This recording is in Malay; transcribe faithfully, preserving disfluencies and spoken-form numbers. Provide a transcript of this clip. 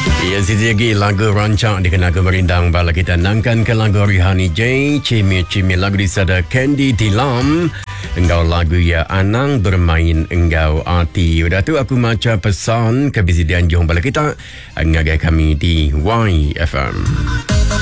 Ya, sisi lagi lagu rancang dikenal kemerindang bala kita nangkan ke lagu Rihani J, Cimi-Cimi lagu di sada Candy Tilam. Engkau lagu ya Anang bermain engkau hati. Udah tu aku maca pesan ke Bizidian Johor bala kita ngagai kami di Y F M.